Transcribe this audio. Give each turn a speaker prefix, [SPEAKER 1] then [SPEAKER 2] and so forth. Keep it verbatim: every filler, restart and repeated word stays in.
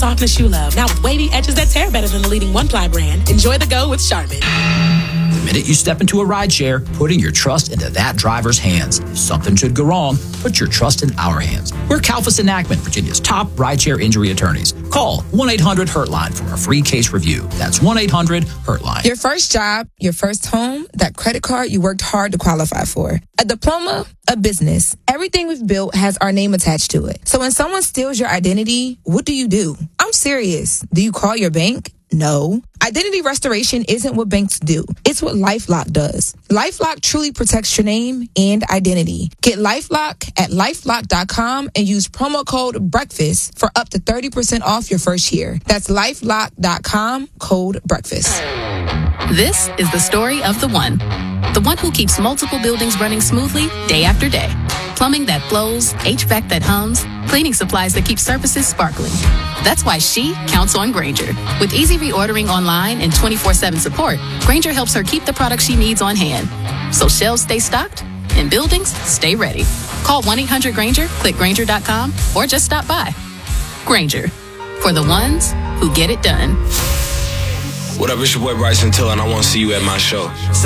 [SPEAKER 1] softness you love. Now with wavy edges that tear better than the leading one-ply brand. Enjoy the go with Charmin.
[SPEAKER 2] The minute you step into a rideshare, putting your trust into that driver's hands. If something should go wrong, put your trust in our hands. We're Kalfas and Ackman, Virginia's top rideshare injury attorneys. Call one eight hundred hurt line for a free case review. That's one eight hundred hurt line.
[SPEAKER 3] Your first job, your first home, that credit card you worked hard to qualify for. A diploma, a business. Everything we've built has our name attached to it. So when someone steals your identity, what do you do? I'm serious. Do you call your bank? No. Identity restoration isn't what banks do. It's what LifeLock does. LifeLock truly protects your name and identity. Get LifeLock at lifelock dot com and use promo code BREAKFAST for up to thirty percent off your first year. That's lifelock dot com, code BREAKFAST.
[SPEAKER 4] This is the story of the one. The one who keeps multiple buildings running smoothly day after day. Plumbing that flows, H V A C that hums, cleaning supplies that keep surfaces sparkling. That's why she counts on Grainger. With easy reordering online and twenty-four seven support, Grainger helps her keep the products she needs on hand. So shelves stay stocked and buildings stay ready. Call one eight hundred Grainger, click Grainger dot com, or just stop by. Grainger, for the ones who get it done.
[SPEAKER 5] What up, it's your boy Bryson Tiller, and I want to see you at my show.